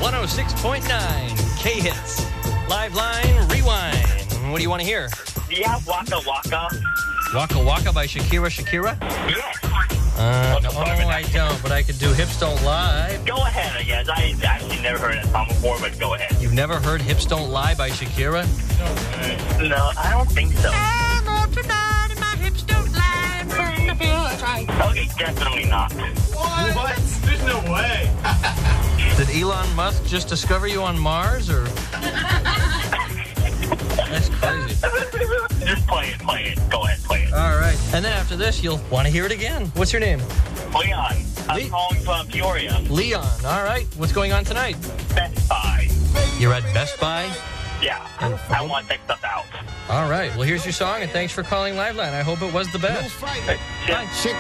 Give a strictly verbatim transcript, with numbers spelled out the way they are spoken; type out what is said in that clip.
one oh six point nine K-Hits. Live Line Rewind. What do you want to hear? Do you have Waka Waka? Waka Waka by Shakira Shakira? Yes. Uh, no, I don't, but I could do Hips Don't Lie. Go ahead, I guess. I actually never heard that song before, but go ahead. You've never heard Hips Don't Lie by Shakira? No, I don't think so. I'm up tonight and my hips don't lie. Burn the feel that's right. Okay, definitely not. What? what? There's no way. Did Elon Musk just discover you on Mars, or? That's crazy. Just play it, play it. Go ahead, play it. All right. And then after this, you'll want to hear it again. What's your name? Leon, I'm Le- calling from Peoria. Leon. All right. What's going on tonight? Best Buy. You're at Best Buy? Yeah, And- I want that stuff out. All right. Well, here's your song, and thanks for calling Liveline. I hope it was the best. Bye.